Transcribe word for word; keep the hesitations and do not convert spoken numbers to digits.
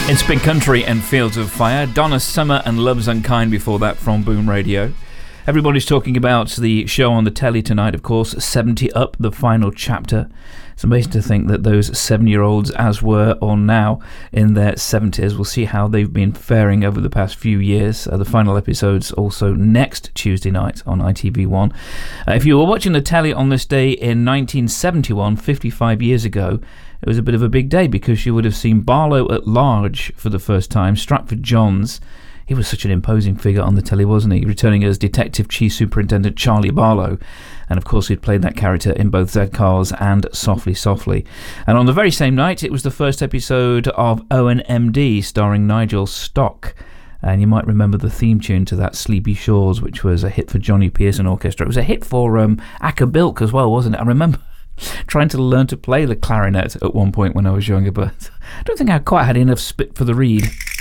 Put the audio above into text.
In Spin Country and Fields of Fire, Donna Summer and Love's Unkind before that from Boom Radio. Everybody's talking about the show on the telly tonight, of course, seventy Up, the final chapter. It's amazing to think that those seven-year-olds, as were or now in their seventies, we'll see how they've been faring over the past few years. Uh, the final episode's also next Tuesday night on I T V one. Uh, if you were watching the telly on this day in nineteen seventy-one, fifty-five years ago, it was a bit of a big day because you would have seen Barlow at large for the first time, Stratford Johns. He was such an imposing figure on the telly, wasn't he? Returning as Detective Chief Superintendent Charlie Barlow. And of course, he'd played that character in both Z Cars and Softly Softly. And on the very same night, it was the first episode of Owen M D, starring Nigel Stock. And you might remember the theme tune to that, Sleepy Shores, which was a hit for Johnny Pearson Orchestra. It was a hit for um, Acker Bilk as well, wasn't it? I remember trying to learn to play the clarinet at one point when I was younger, but I don't think I quite had enough spit for the reed.